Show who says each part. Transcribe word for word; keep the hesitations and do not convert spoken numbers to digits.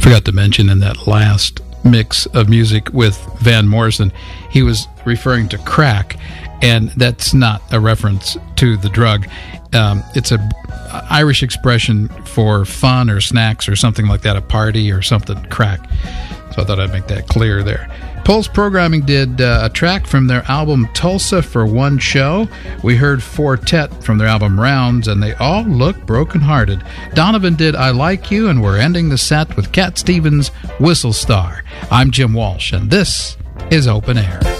Speaker 1: Forgot to mention in that last mix of music with Van Morrison, he was referring to crack, and that's not a reference to the drug. Um, it's a Irish expression for fun or snacks or something like that, a party or something, crack. So I thought I'd make that clear there. Pulse Programming did uh, a track from their album Tulsa for One Show. We heard Fortet from their album Rounds, and they all look brokenhearted. Donovan did I Like You, and we're ending the set with Cat Stevens' Whistle Star. I'm Jim Walsh, and this is Open Air.